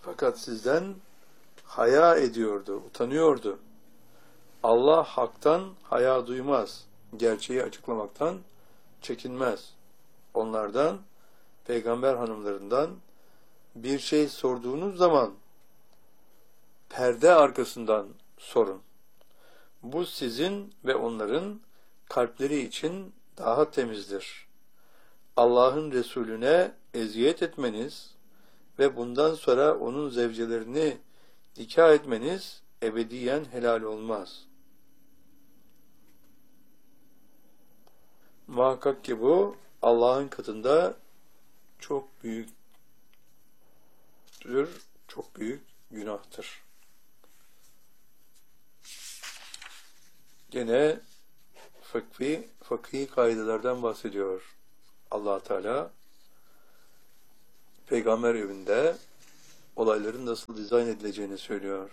Fakat sizden haya ediyordu, utanıyordu. Allah haktan haya duymaz, gerçeği açıklamaktan çekinmez. Onlardan, peygamber hanımlarından bir şey sorduğunuz zaman perde arkasından sorun. Bu sizin ve onların kalpleri için daha temizdir. Allah'ın Resulüne eziyet etmeniz ve bundan sonra onun zevcelerini nikah etmeniz ebediyen helal olmaz. Muhakkak ki bu Allah'ın katında çok büyüktür, çok büyük günahtır. Gene fıkhi kaidelerden bahsediyor Allah Teala. Peygamber evinde olayların nasıl dizayn edileceğini söylüyor.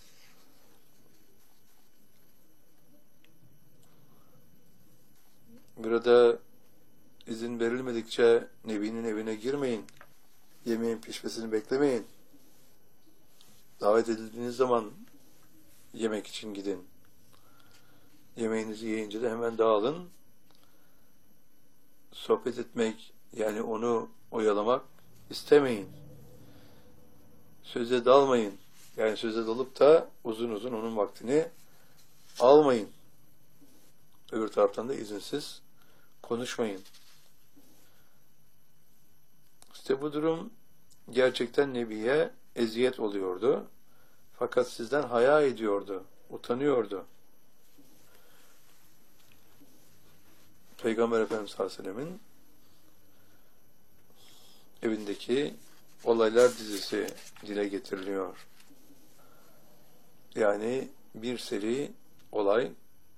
Burada izin verilmedikçe Nebi'nin evine girmeyin. Yemeğin pişmesini beklemeyin. Davet edildiğiniz zaman yemek için gidin. Yemeğinizi yiyince de hemen dağılın. Sohbet etmek, yani onu oyalamak istemeyin. Söze dalmayın. Yani söze dalıp da uzun uzun onun vaktini almayın. Öbür taraftan da izinsiz konuşmayın. İşte bu durum gerçekten Nebi'ye eziyet oluyordu. Fakat sizden haya ediyordu, utanıyordu. Peygamber Efendimiz sallallahu aleyhi ve sellemin evindeki olaylar dizisi dile getiriliyor. Yani bir seri olay,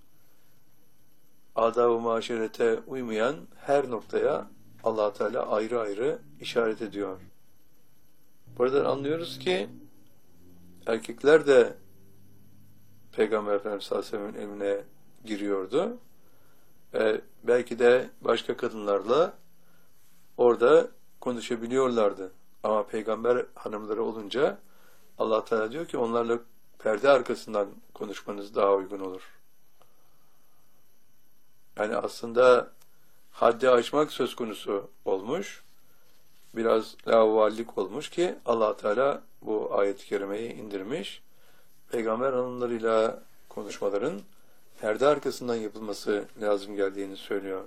adab-ı maşerete uymayan her noktaya Allah Teala ayrı ayrı işaret ediyor. Buradan anlıyoruz ki erkekler de Peygamber Efendimiz sallallahu aleyhi ve sellem'in evine giriyordu. Belki de başka kadınlarla orada konuşabiliyorlardı. Ama peygamber hanımları olunca Allah Teala diyor ki onlarla perde arkasından konuşmanız daha uygun olur. Yani aslında haddi aşmak söz konusu olmuş. Biraz laubalilik olmuş ki Allah Teala bu ayet-i kerimeyi indirmiş. Peygamber hanımlarıyla konuşmaların perde arkasından yapılması lazım geldiğini söylüyor.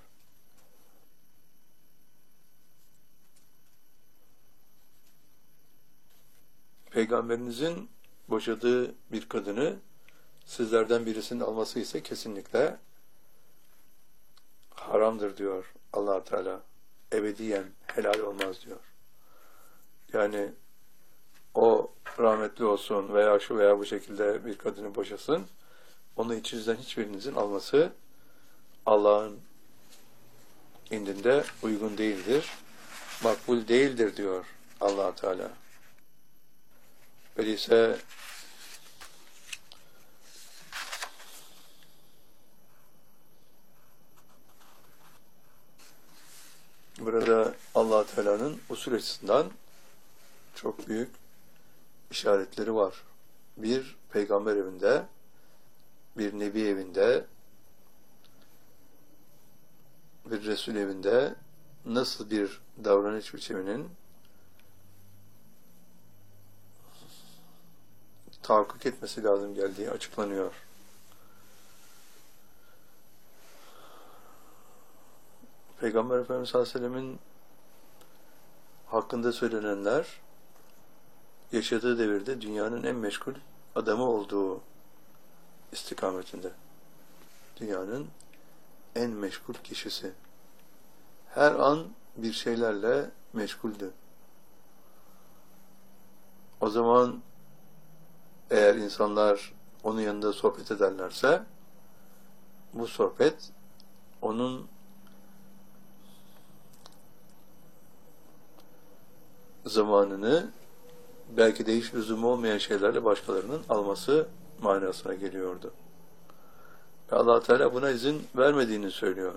Peygamberinizin boşadığı bir kadını sizlerden birisinin alması ise kesinlikle haramdır diyor Allah Teala. Ebediyen helal olmaz diyor. Yani o rahmetli olsun veya şu veya bu şekilde bir kadını boşasın, onu içinizden hiçbirinizin alması Allah'ın indinde uygun değildir, makbul değildir diyor Allah Teala. Öyleyse burada Allah Teala'nın usul açısından çok büyük işaretleri var. Bir, peygamber evinde, bir nebi evinde, bir Resul evinde nasıl bir davranış biçiminin tahakkuk etmesi lazım geldiği açıklanıyor. Peygamber Efendimiz sallallahu aleyhi ve sellemin hakkında söylenenler yaşadığı devirde dünyanın en meşgul adamı olduğu istikametinde. Dünyanın en meşgul kişisi. Her an bir şeylerle meşguldü. O zaman eğer insanlar onun yanında sohbet ederlerse bu sohbet onun zamanını belki de hiç lüzumu olmayan şeylerle başkalarının alması manasına geliyordu. Ve Allah Teala buna izin vermediğini söylüyor.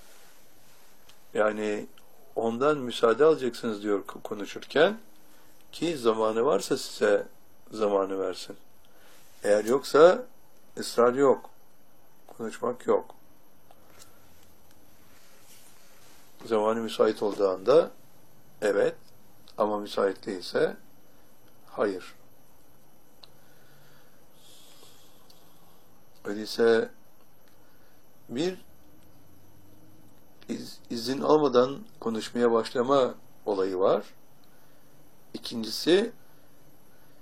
Yani ondan müsaade alacaksınız diyor konuşurken, ki zamanı varsa size zamanı versin. Eğer yoksa ısrar yok. Konuşmak yok. Zamanı müsait olduğu anda evet, ama müsait değilse hayır. Öyleyse bir izin almadan konuşmaya başlama olayı var. İkincisi